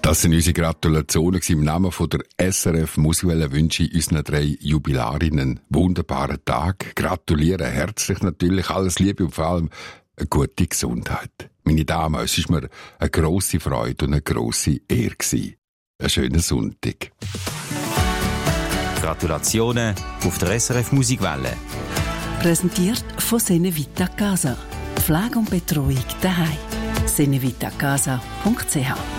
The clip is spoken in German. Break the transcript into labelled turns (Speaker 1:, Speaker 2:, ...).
Speaker 1: Das sind unsere Gratulationen im Namen von der SRF Musikwelle. Wünsche ich unseren 3 Jubilarinnen einen wunderbaren Tag. Gratuliere herzlich natürlich, alles Liebe und vor allem eine gute Gesundheit. Meine Damen, es ist mir eine grosse Freude und eine grosse Ehre gewesen. Einen schönen Sonntag.
Speaker 2: Gratulationen auf der SRF Musikwelle.
Speaker 3: Präsentiert von Senevita Casa. Pflege und Betreuung daheim. senevitacasa.ch